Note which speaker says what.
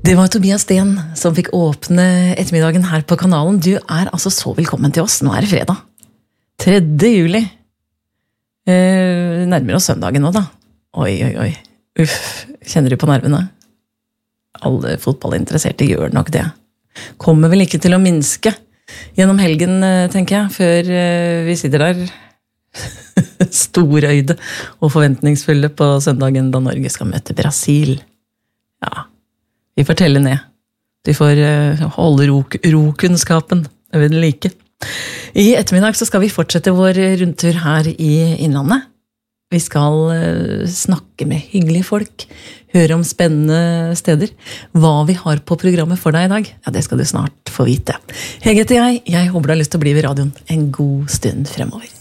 Speaker 1: Det var Tobias Sten som fikk åpne ettermiddagen her på kanalen. Du altså så velkommen til oss. Nå det fredag. 3. juli. Nærmere oss søndagen nå da. Oi. Uff, kjenner du på nervene? Alle fotballinteresserte gjør nok det. Kommer vel ikke til å minske gjennom helgen, tenker jeg, før vi sitter der storøyde og forventningsfulle på søndagen da Norge skal møte Brasil. Ja, vi får telle ned. De får holde rokunnskapen ved den like. I ettermiddag så skal vi fortsette vår rundtur her i Innlandet. Vi skal snakke med hyggelige folk, høre om spennende steder. Hva vi har på programmet for deg i dag, ja, det skal du snart få vite. Hege heter jeg håper du har lyst til å bli ved radioen en god stund fremover.